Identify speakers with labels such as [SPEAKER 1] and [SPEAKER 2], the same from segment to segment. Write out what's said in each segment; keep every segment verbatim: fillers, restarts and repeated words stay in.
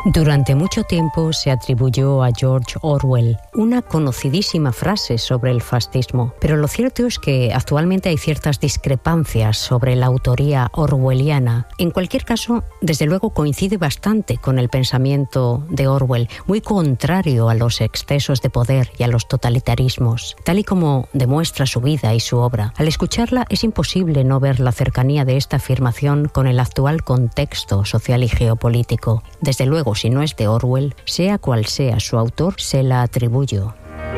[SPEAKER 1] Durante mucho tiempo se atribuyó a George Orwell una conocidísima frase sobre el fascismo, pero lo cierto es que actualmente hay ciertas discrepancias sobre la autoría orwelliana. En cualquier caso, desde luego coincide bastante con el pensamiento de Orwell, muy contrario a los excesos de poder y a los totalitarismos, tal y como demuestra su vida y su obra. Al escucharla es imposible no ver la cercanía de esta afirmación con el actual contexto social y geopolítico. Desde luego, si no es de Orwell, sea cual sea su autor, se la atribuyo.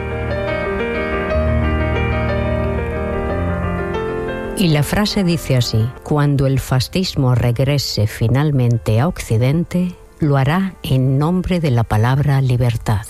[SPEAKER 1] Y la frase dice así: cuando el fascismo regrese finalmente a Occidente, lo hará en nombre de la palabra libertad.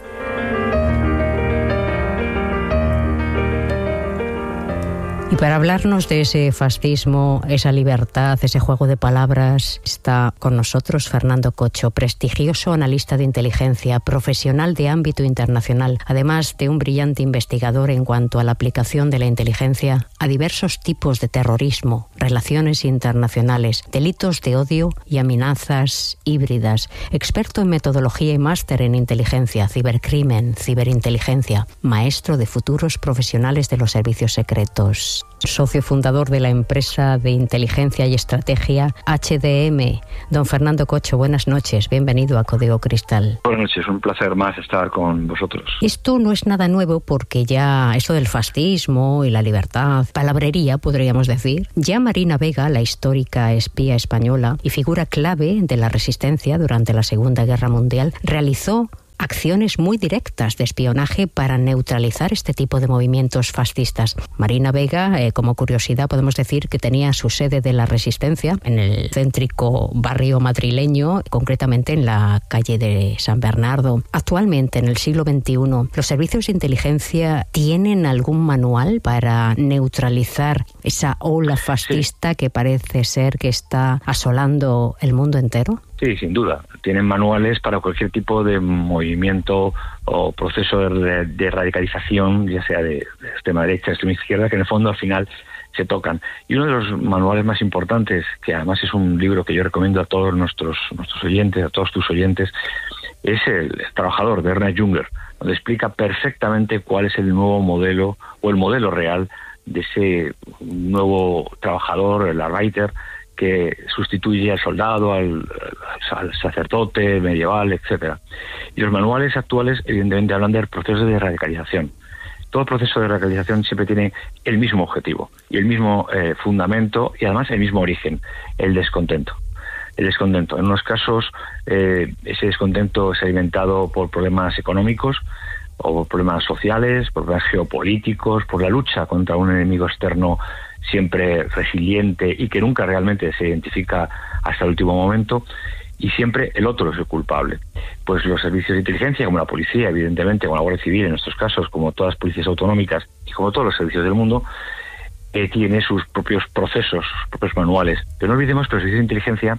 [SPEAKER 1] Y para hablarnos de ese fascismo, esa libertad, ese juego de palabras, está con nosotros Fernando Cocho, prestigioso analista de inteligencia, profesional de ámbito internacional, además de un brillante investigador en cuanto a la aplicación de la inteligencia a diversos tipos de terrorismo, relaciones internacionales, delitos de odio y amenazas híbridas, experto en metodología y máster en inteligencia, cibercrimen, ciberinteligencia, maestro de futuros profesionales de los servicios secretos. Socio fundador de la empresa de inteligencia y estrategia H D M. Don Fernando Cocho, buenas noches, bienvenido a Código Cristal.
[SPEAKER 2] Buenas noches, un placer más estar con vosotros.
[SPEAKER 1] Esto no es nada nuevo porque ya eso del fascismo y la libertad, palabrería podríamos decir, ya Marina Vega, la histórica espía española y figura clave de la resistencia durante la Segunda Guerra Mundial, realizó acciones muy directas de espionaje para neutralizar este tipo de movimientos fascistas. Marina Vega, eh, como curiosidad, podemos decir que tenía su sede de la Resistencia en el céntrico barrio madrileño, concretamente en la calle de San Bernardo. Actualmente, en el siglo veintiuno, ¿los servicios de inteligencia tienen algún manual para neutralizar esa ola fascista sí. que parece ser que está asolando el mundo entero?
[SPEAKER 2] Sí, sin duda. Tienen manuales para cualquier tipo de movimiento o proceso de, de radicalización, ya sea de, de extrema derecha, extrema izquierda, que en el fondo al final se tocan. Y uno de los manuales más importantes, que además es un libro que yo recomiendo a todos nuestros nuestros oyentes, a todos tus oyentes, es El Trabajador, de Ernest Junger, donde explica perfectamente cuál es el nuevo modelo o el modelo real de ese nuevo trabajador, el Arbeiter, que sustituye al soldado, al, al sacerdote medieval, etcétera. Y los manuales actuales, evidentemente, hablan del proceso de radicalización. Todo proceso de radicalización siempre tiene el mismo objetivo y el mismo eh, fundamento y además el mismo origen, el descontento. El descontento. En unos casos, eh, ese descontento es alimentado por problemas económicos o por problemas sociales, por problemas geopolíticos, por la lucha contra un enemigo externo siempre resiliente y que nunca realmente se identifica hasta el último momento, y siempre el otro es el culpable. Pues los servicios de inteligencia, como la policía, evidentemente, como la Guardia Civil en estos casos, como todas las policías autonómicas y como todos los servicios del mundo, eh, tiene sus propios procesos, sus propios manuales. Pero no olvidemos que los servicios de inteligencia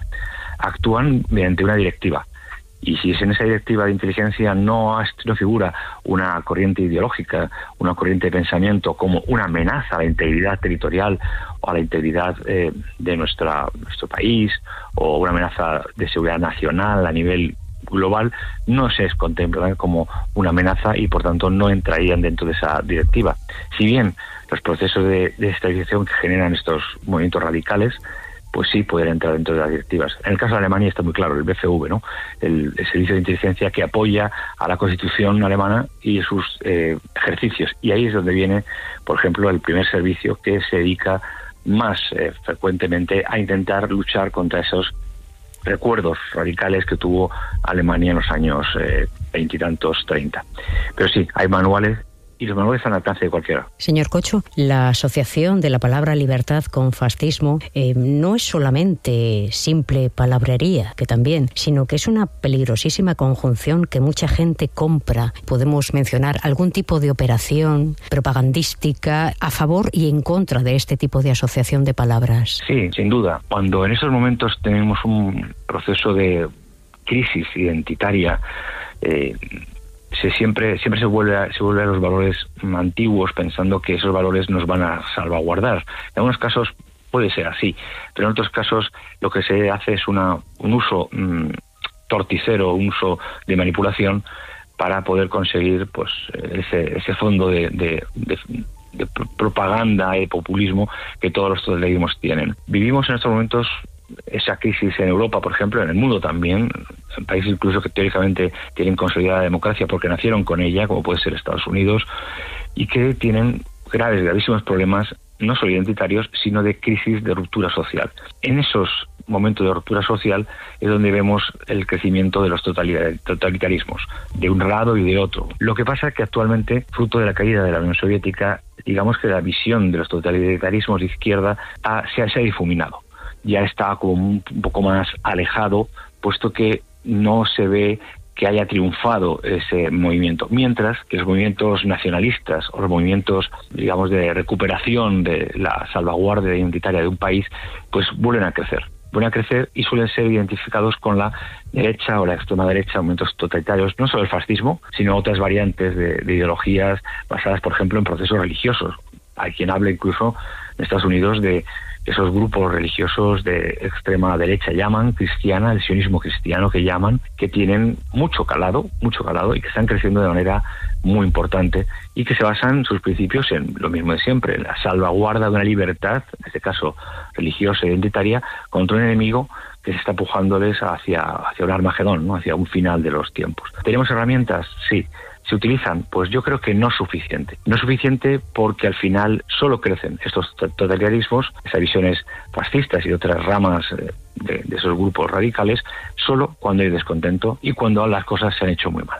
[SPEAKER 2] actúan mediante una directiva. Y si es en esa directiva de inteligencia no, no figura una corriente ideológica, una corriente de pensamiento como una amenaza a la integridad territorial o a la integridad eh, de nuestra, nuestro país, o una amenaza de seguridad nacional a nivel global, no se contemplan como una amenaza y por tanto no entrarían dentro de esa directiva. Si bien los procesos de, de estabilización que generan estos movimientos radicales, pues sí pueden entrar dentro de las directivas. En el caso de Alemania está muy claro, el B C V, ¿no? El, el servicio de inteligencia que apoya a la Constitución alemana y sus eh, ejercicios. Y ahí es donde viene, por ejemplo, el primer servicio que se dedica más eh, frecuentemente a intentar luchar contra esos recuerdos radicales que tuvo Alemania en los años veintitantos, eh, treinta. Pero sí, hay manuales, y los manuales están al alcance de cualquiera.
[SPEAKER 1] Señor Cocho, la asociación de la palabra libertad con fascismo eh, no es solamente simple palabrería, que también, sino que es una peligrosísima conjunción que mucha gente compra. Podemos mencionar algún tipo de operación propagandística a favor y en contra de este tipo de asociación de palabras.
[SPEAKER 2] Sí, sin duda. Cuando en esos momentos tenemos un proceso de crisis identitaria, eh, Se siempre siempre se vuelve a, se vuelve a los valores antiguos, pensando que esos valores nos van a salvaguardar. En algunos casos puede ser así, pero en otros casos lo que se hace es una un uso mmm, torticero, un uso de manipulación para poder conseguir pues ese, ese fondo de, de, de, de propaganda y populismo que todos los totalitarismos tienen. Vivimos en estos momentos esa crisis en Europa, por ejemplo, en el mundo también, en países incluso que teóricamente tienen consolidada democracia porque nacieron con ella, como puede ser Estados Unidos, y que tienen graves, gravísimos problemas, no solo identitarios, sino de crisis de ruptura social. En esos momentos de ruptura social es donde vemos el crecimiento de los totalitarismos, de un lado y de otro. Lo que pasa es que actualmente, fruto de la caída de la Unión Soviética, digamos que la visión de los totalitarismos de izquierda ha, se, ha, se ha difuminado. Ya está como un, un poco más alejado, puesto que no se ve que haya triunfado ese movimiento, mientras que los movimientos nacionalistas o los movimientos, digamos, de recuperación de la salvaguardia identitaria de un país, pues vuelven a crecer, vuelven a crecer y suelen ser identificados con la derecha o la extrema derecha, movimientos totalitarios, no solo el fascismo, sino otras variantes de, de ideologías basadas, por ejemplo, en procesos religiosos. Hay quien habla incluso en Estados Unidos de esos grupos religiosos de extrema derecha, llaman cristiana, el sionismo cristiano que llaman, que tienen mucho calado, mucho calado y que están creciendo de manera muy importante y que se basan sus principios en lo mismo de siempre, en la salvaguarda de una libertad, en este caso religiosa e identitaria, contra un enemigo que se está empujándoles hacia, hacia un Armagedón, ¿no? Hacia un final de los tiempos. ¿Tenemos herramientas? Sí. ¿Se utilizan? Pues yo creo que no es suficiente. No es suficiente porque al final solo crecen estos totalitarismos, esas visiones fascistas y otras ramas de, de esos grupos radicales, solo cuando hay descontento y cuando las cosas se han hecho muy mal.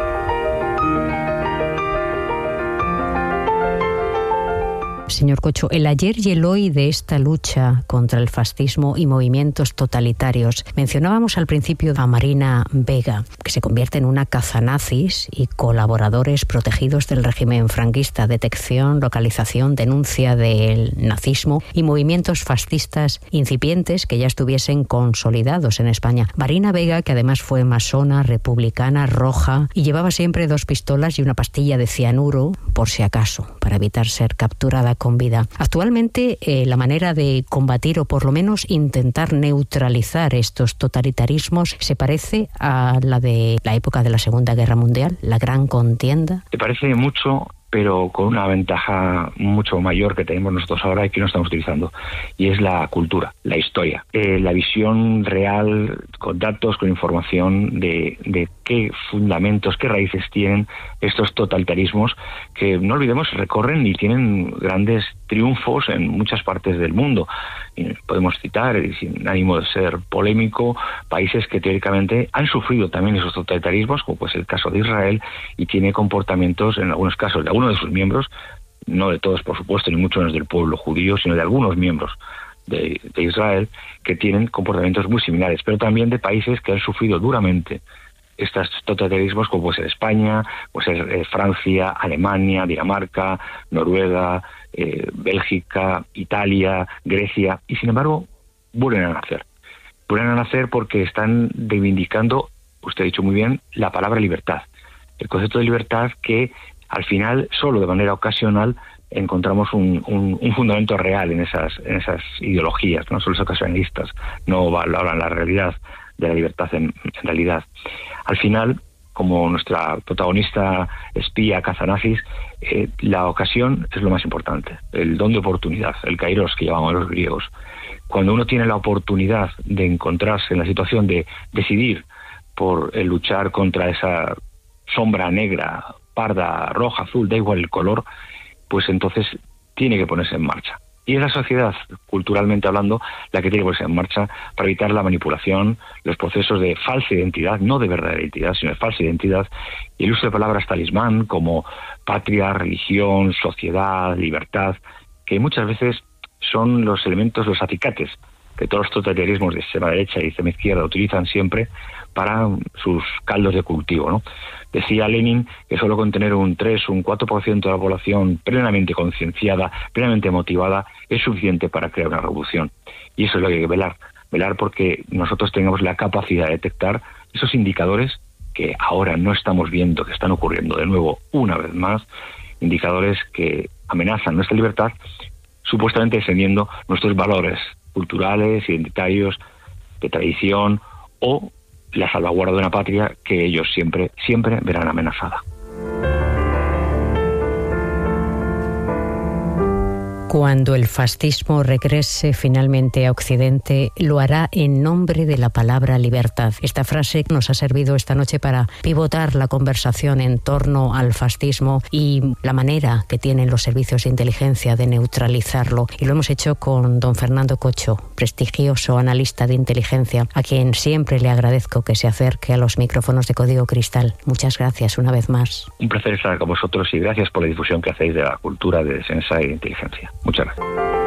[SPEAKER 1] Señor Cocho, el ayer y el hoy de esta lucha contra el fascismo y movimientos totalitarios. Mencionábamos al principio a Marina Vega, que se convierte en una cazanazis y colaboradores protegidos del régimen franquista, detección, localización, denuncia del nazismo y movimientos fascistas incipientes que ya estuviesen consolidados en España. Marina Vega, que además fue masona, republicana, roja y llevaba siempre dos pistolas y una pastilla de cianuro, por si acaso, para evitar ser capturada con vida. Actualmente, eh, la manera de combatir o por lo menos intentar neutralizar estos totalitarismos se parece a la de la época de la Segunda Guerra Mundial, la gran contienda.
[SPEAKER 2] Se parece mucho, pero con una ventaja mucho mayor que tenemos nosotros ahora y que no estamos utilizando, y es la cultura, la historia, eh, la visión real, con datos, con información de, de qué fundamentos, qué raíces tienen estos totalitarismos que, no olvidemos, recorren y tienen grandes triunfos en muchas partes del mundo. Y podemos citar, y sin ánimo de ser polémico, países que teóricamente han sufrido también esos totalitarismos, como pues el caso de Israel, y tiene comportamientos, en algunos casos, de algunos de sus miembros, no de todos, por supuesto, ni mucho menos del pueblo judío, sino de algunos miembros de, de Israel, que tienen comportamientos muy similares, pero también de países que han sufrido duramente estos totalitarismos, como puede ser España, puede ser eh, Francia, Alemania, Dinamarca, Noruega, eh, Bélgica, Italia, Grecia, y sin embargo vuelven a nacer. Vuelven a nacer porque están reivindicando, usted ha dicho muy bien, la palabra libertad. El concepto de libertad que al final, solo de manera ocasional, encontramos un, un, un fundamento real en esas, en esas ideologías, no solo ocasionalistas, no hablan la realidad de la libertad en, en realidad. Al final, como nuestra protagonista espía cazanazis, eh, la ocasión es lo más importante, el don de oportunidad, el kairos que llamaban los griegos. Cuando uno tiene la oportunidad de encontrarse en la situación de decidir por el luchar contra esa sombra negra, parda, roja, azul, da igual el color, pues entonces tiene que ponerse en marcha. Y es la sociedad, culturalmente hablando, la que tiene que ponerse en marcha para evitar la manipulación, los procesos de falsa identidad, no de verdadera identidad, sino de falsa identidad, y el uso de palabras talismán como patria, religión, sociedad, libertad, que muchas veces son los elementos, los acicates que todos los totalitarismos de extrema derecha y extrema izquierda utilizan siempre para sus caldos de cultivo, ¿no? Decía Lenin que solo con tener un tres, un cuatro por ciento de la población plenamente concienciada, plenamente motivada, es suficiente para crear una revolución. Y eso es lo que hay que velar. Velar porque nosotros tengamos la capacidad de detectar esos indicadores que ahora no estamos viendo, que están ocurriendo de nuevo una vez más, indicadores que amenazan nuestra libertad, supuestamente defendiendo nuestros valores culturales, identitarios, de tradición, o la salvaguarda de una patria que ellos siempre, siempre verán amenazada.
[SPEAKER 1] Cuando el fascismo regrese finalmente a Occidente, lo hará en nombre de la palabra libertad. Esta frase nos ha servido esta noche para pivotar la conversación en torno al fascismo y la manera que tienen los servicios de inteligencia de neutralizarlo. Y lo hemos hecho con don Fernando Cocho, prestigioso analista de inteligencia, a quien siempre le agradezco que se acerque a los micrófonos de Código Cristal. Muchas gracias una vez más.
[SPEAKER 2] Un placer estar con vosotros y gracias por la difusión que hacéis de la cultura de defensa y de inteligencia. Muchas gracias.